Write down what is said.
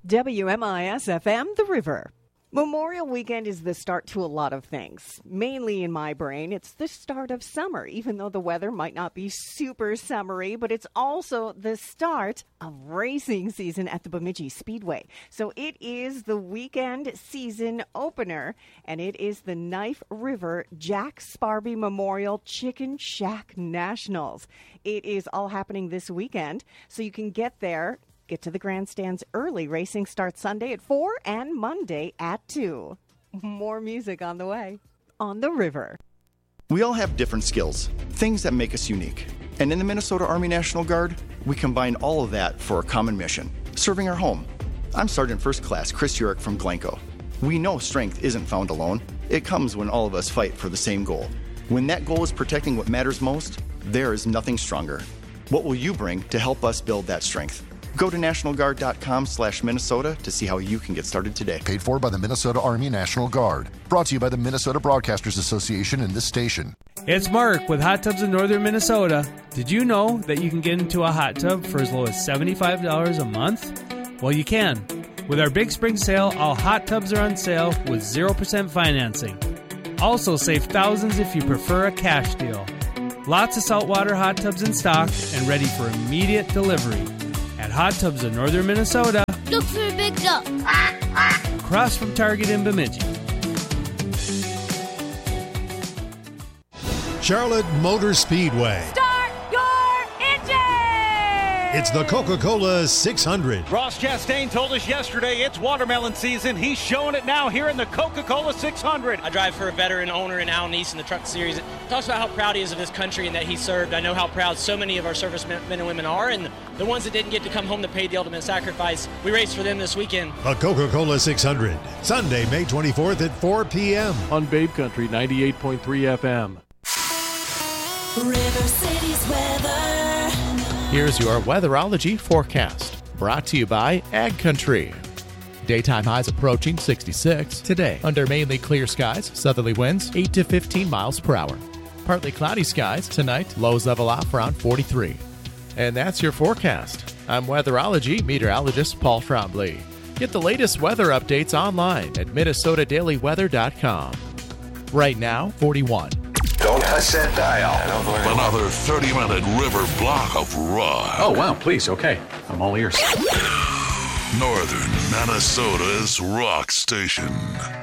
WMIS-FM, The River. Memorial Weekend is the start to a lot of things. Mainly in my brain, it's the start of summer, even though the weather might not be super summery, but it's also the start of racing season at the Bemidji Speedway. So it is the weekend season opener, and it is the Knife River Jack Sparby Memorial Chicken Shack Nationals. It is all happening this weekend, so you can get there. Get to the grandstands early. Racing starts Sunday at 4 and Monday at 2. More music on the way. On the River. We all have different skills, things that make us unique. And in the Minnesota Army National Guard, we combine all of that for a common mission, serving our home. I'm Sergeant First Class Chris Urich from Glencoe. We know strength isn't found alone. It comes when all of us fight for the same goal. When that goal is protecting what matters most, there is nothing stronger. What will you bring to help us build that strength? Go to nationalguard.com/Minnesota to see how you can get started today. Paid for by the Minnesota Army National Guard. Brought to you by the Minnesota Broadcasters Association and this station. It's Mark with Hot Tubs in Northern Minnesota. Did you know that you can get into a hot tub for as low as $75 a month? Well, you can. With our Big Spring Sale, all hot tubs are on sale with 0% financing. Also save thousands if you prefer a cash deal. Lots of saltwater hot tubs in stock and ready for immediate delivery. At Hot Tubs of Northern Minnesota. Look for a big duck. Across from Target in Bemidji. Charlotte Motor Speedway. Start your engine! It's the Coca-Cola 600. Ross Chastain told us yesterday it's watermelon season. He's showing it now here in the Coca-Cola 600. I drive for a veteran owner in Alan East in the Truck Series. It talks about how proud he is of this country and that he served. I know how proud so many of our servicemen and women are, and the ones that didn't get to come home to pay the ultimate sacrifice, we raced for them this weekend. The Coca-Cola 600, Sunday, May 24th at 4 p.m. on Babe Country 98.3 FM. River City's weather. Here's your weatherology forecast, brought to you by Ag Country. Daytime highs approaching 66 today. Under mainly clear skies, southerly winds 8 to 15 miles per hour. Partly cloudy skies tonight, lows level off around 43. And that's your forecast. I'm weatherology meteorologist Paul Trombley. Get the latest weather updates online at minnesotadailyweather.com. Right now, 41. Don't touch that dial. Another 30-minute river block of rock. Oh, wow, please, okay. I'm all ears. Northern Minnesota's rock station.